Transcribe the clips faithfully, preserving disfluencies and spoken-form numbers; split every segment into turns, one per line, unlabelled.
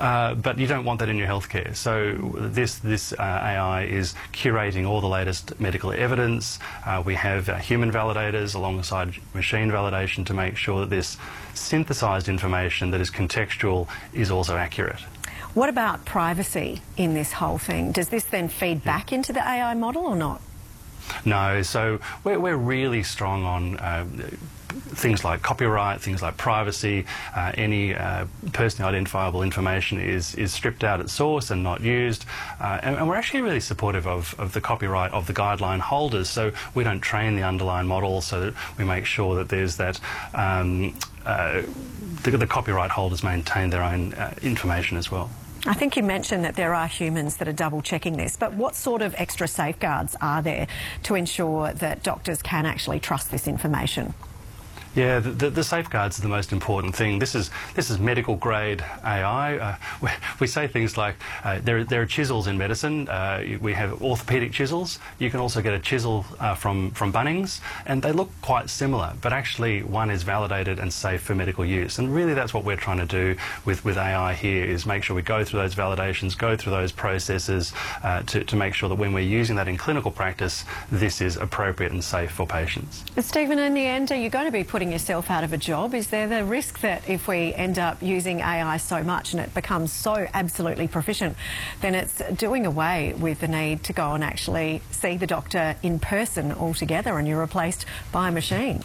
Uh, but you don't want that in your healthcare. So this this uh, A I is curating all the latest medical evidence. Uh, we have uh, human validators alongside machine validation to make sure that this synthesized information that is contextual is also accurate.
What about privacy in this whole thing? Does this then feed back into the A I model or not?
No, so we're, we're really strong on uh, things like copyright, things like privacy. Uh, any uh, personally identifiable information is, is stripped out at source and not used. Uh, and, and we're actually really supportive of, of the copyright of the guideline holders, so we don't train the underlying model, so that we make sure that there's that um, uh, the, the copyright holders maintain their own uh, information as well.
I think you mentioned that there are humans that are double checking this, but what sort of extra safeguards are there to ensure that doctors can actually trust this information?
Yeah, the, the, the safeguards are the most important thing. This is this is medical grade A I. Uh, we, we say things like uh, there there are chisels in medicine. Uh, we have orthopedic chisels. You can also get a chisel uh, from from Bunnings, and they look quite similar. But actually, one is validated and safe for medical use. And really, that's what we're trying to do with with A I here: is make sure we go through those validations, go through those processes uh, to to make sure that when we're using that in clinical practice, this is appropriate and safe for patients.
But Stephen, in the end, are you going to be putting yourself out of a job? Is there the risk that if we end up using A I so much and it becomes so absolutely proficient, then it's doing away with the need to go and actually see the doctor in person altogether and you're replaced by a machine?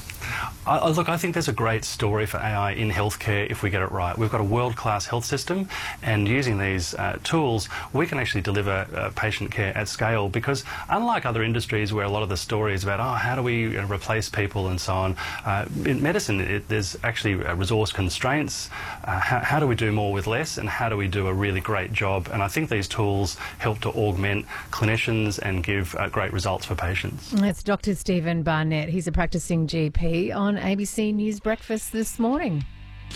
I, look, I think there's a great story for A I in healthcare if we get it right. We've got a world-class health system, and using these uh, tools, we can actually deliver uh, patient care at scale, because unlike other industries where a lot of the story is about, oh, how do we you know, replace people and so on, uh, in medicine it, there's actually uh, resource constraints. Uh, how, how do we do more with less, and how do we do a really great job? And I think these tools help to augment clinicians and give uh, great results for patients.
That's Doctor Stephen Barnett. He's a practicing G P on A B C News Breakfast this morning.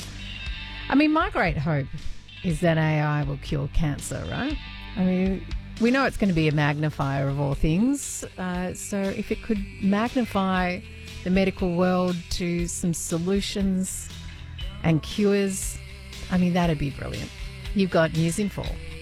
I mean, my great hope is that A I will cure cancer, right? I mean, we know it's going to be a magnifier of all things. Uh, so if it could magnify the medical world to some solutions and cures, I mean, that'd be brilliant. You've got News in Four.